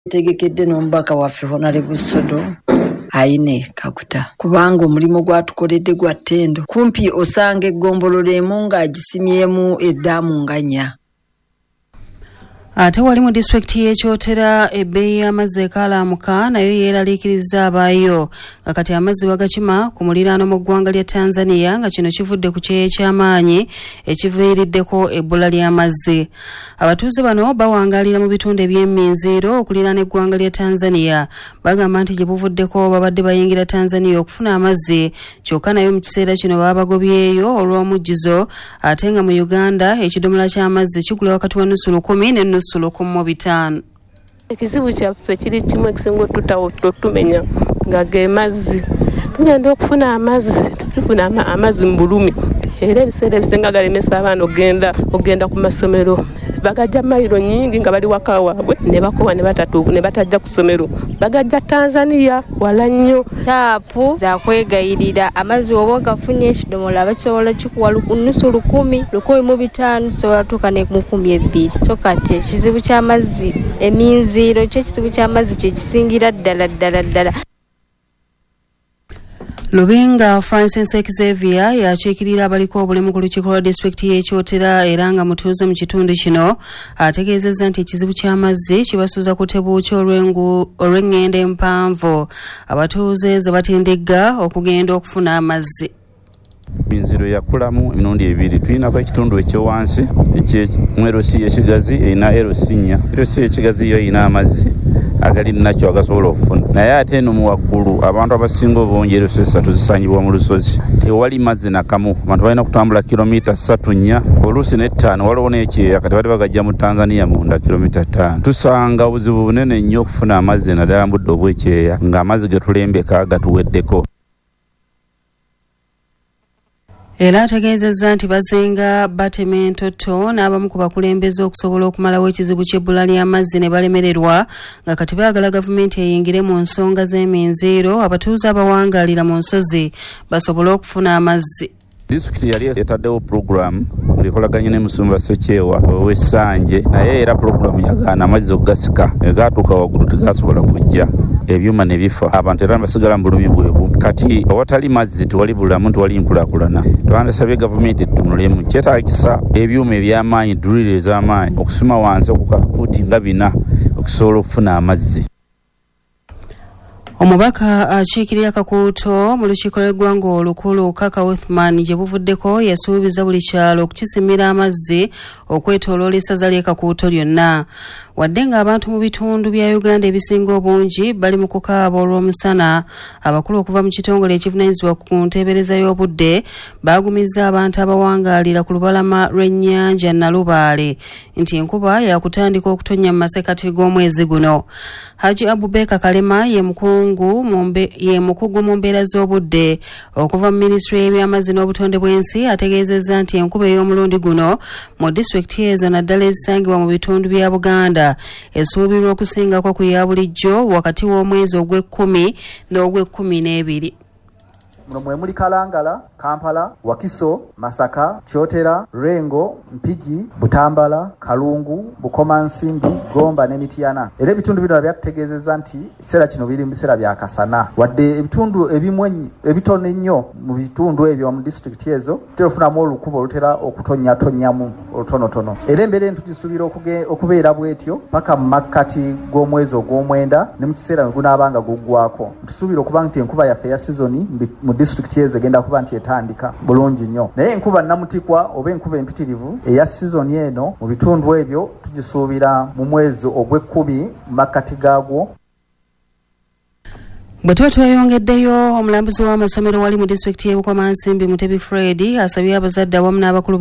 tegekedde n'omubaka waffe Honorable Sodo Aine Kaguta kubanga omulimu gwatukoledde gwa ttendo kumpi osanga eggombolola emu ng'agisimyemu eddaamu nga nnya. Ate wali mu disitulikiti y'Ekyotera ebbeeyi y'amazzi ekaalaamuka nayo yeeraliikiriza abaayo nga kati amazzi bagakima ku muliraano mu ggwanga lya Tanzania nga kino kivudde ku kyeya eky'amaanyi ekiviiriddeko ebbula ly'amazzi. Abatuuze bano bawangaalira mu bitundu eby'emminziiro okuliraana eggwanga lya Tanzania bagamba nti gye buvuddeko babadde bayingira Tanzania okufuna amazzi kyokka nayo mu kiseera kino babagobyeyo olw'omujjuzo ate nga mu Uganda ekidomola ky'amazzi kigula wakati wa nusu 10 ne nusu 15. Ekizibu kyaffe kiri kimu ekisinga otutumenya nga ge mazzi. Tugenda okufuna amazzi, tufuna amazzi mu bulumi. Era ebiseera ebisinga galemesa abaana ogenda ku masomero. Bagajja mayiro nyingi nga bali waka waabwe ne bakoba ne batajja ku ssomero. Bagajja Tanzania wala nnyo. Taapu za kwegayirira amazzi oba gafunye ekidomola basobola kikuwa nusu 10, 15 sobola tuka ne mu 12. So kati ekizibu ky'amazzi eminziiro kyo ekizibu ky'amazzi kye kisingira ddala. Lubinga Francis Xavier yakiikirira abaliko obulemu ku lukiiko lwa disitulikiti y'Ekyotera era nga mutuuze mu kitundu kino ategeezezza nti ekizibu ky'amazzi kibasuuza ku tebuukyo olw'engendo empanvu abatuuze ze batindigga okugenda okufuna amazzi. Minziro yakulamu emirundi ebiri. Tulinako ekitundu ekyowansi eky'Erosi ekigazi erina Erosi nnya. Erosi ekigazi yo erina amazzi agali nakyo agasobola okufuna. Naye ate eno mu waggulu abantu abasinga obungi Erosi 3 zisangibwa mu lusozi. Tewali mazzi nakamu. Abantu balina kutambula kilomita 3 nnya. Oluusi ne 5 waliwo n'ekyeya kati bali bagajja mu Tanzania munda kilomita 5. Tusanga obuzibu bunene nnyo okufuna amazzi naddala mu budde obw'ekyeya ng'amazzi ge tulembeka gatuweddeko. Era ategeezezza nti bazinga batema entoto n'abamu ku bakulembeze okusobola okumalawo ekizibu ky'ebbula ly'amazzi ne balemererwa nga kati baagala gavumenti eyingire mu nsonga z'eminziiro abatuuze abawangaalira mu nsozi basobole okufuna amazzi. Disitulikiti yali etaddewo pulogulaamu ng'ekolaganye ne Musumba Ssekyewa ow'Essanje naye era pulogulaamu yagaana amazzi okugasika egaatuuka waggulu tegasobola kujja ebyuma ne bifa abantu era basigala mu bulumi bwebu. Kati awatali mazzi tewali bulamu tewali nkulaakulana. Twandisabye gavumenti ettunulemu kyetaagisa ebyuma eby'amaanyi dduliro ez'amaanyi okusima wansi okukafuuti nga 4 okusobola okufuna amazzi. Omubaka akiikirira Kakuuto mu lukiiko lw'eggwanga olukulu Kaka Uthman gye buvuddeko yasuubiza buli kyalo okukisimira amazzi okwetooloola essaza ly'e Kakuuto lyonna. Wadde ng'abantu mu bitundu bya Uganda ebisinga obungi bali mu kukaaba olw'omusana, abakulu okuva mu kitongole ekivunaanyizibwa ku nteebereza y'obudde baagumizza abantu abawangaalira ku lubalama lw'ennyanja Nalubaale nti enkuba yakutandika okutonnya mu masekati g'omwezi guno. Haji Abubeka Kalema ye mukugu mu mbeera z'obudde okuva mu minisitule y'ebyamazzi n'obutonde bw'ensi ategeezezza nti enkuba ey'omulundi guno mu disitulikiti ezo naddala ezisangibwa mu bitundu bya Buganda esuubirwa okusingako ku ya bulijjo wakati w'omwezi ogw'Ekkumi n'ogw'Ekkumi-n'ebiri. Muno mwe muli Kalangala, Kampala, Wakiso, Masaka, Kyotera, Rengo, Mpigi, Butambala, Kalungu, Bukomansimbi, Gomba ne Mityana. Era ebitundu bino byakutegeezezza nti ebiseera kino biri mu biseera bya kasana. Wadde ebitundu ebitono ennyo mu bitundu ebyo mu disitulikiti ezo terufunamu olukubo olutera okutonnyatonnyamu olutonotono. Era embeera eno tugisuubira okubeera bwetyo paka mu makkati g'omwezi ogw'omwenda ne mu kiseera mwe gunaabanga guggwako. Tusuubira okuba nti enkuba yaffe ya sizoni mu disitulikiti ezo egenda kuba nti etandika bulungi nnyo. Naye enkuba namutikwa oba enkuba empitirivu eya sizoni eno mu bitundu ebyo tugisuubira mu mwezi ogw'Ekkumi mu makkati gaagwo. Bwe tuba tweyongeddeyo omulambuzi w'amasomero wali mu disitulikiti y'e Bukomansimbi Mutebi Fred asabye abazadde awamu n'abakulu